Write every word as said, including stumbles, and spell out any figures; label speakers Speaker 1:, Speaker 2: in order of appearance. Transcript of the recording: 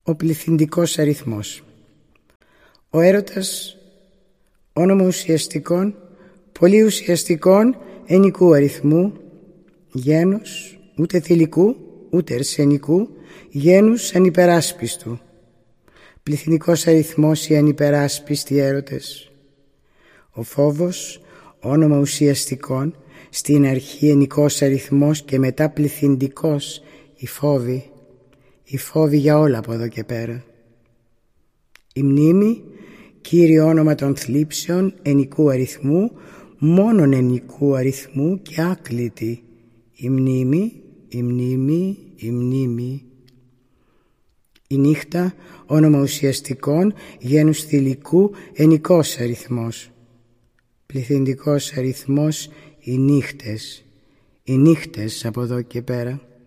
Speaker 1: Ο πληθυντικός αριθμός. Ο έρωτας, όνομα ουσιαστικών, πολύ ουσιαστικών ενικού αριθμού, γένους, ούτε θηλυκού, ούτε ερσενικού, γένους ανυπεράσπιστου. Πληθυντικός αριθμός οι ανυπεράσπιστοι έρωτες. Ο φόβος, όνομα ουσιαστικών, στην αρχή ενικός αριθμός και μετά πληθυντικός η φόβη, η φόβη για όλα από εδώ και πέρα. Η μνήμη, κύριο όνομα των θλίψεων ενικού αριθμού, μόνον ενικού αριθμού και άκλητη. Η μνήμη, η μνήμη, η μνήμη. Η νύχτα, όνομα ουσιαστικών, γένους θηλυκού, ενικός αριθμός. Πληθυντικός αριθμός οι νύχτες, οι νύχτες από εδώ και πέρα.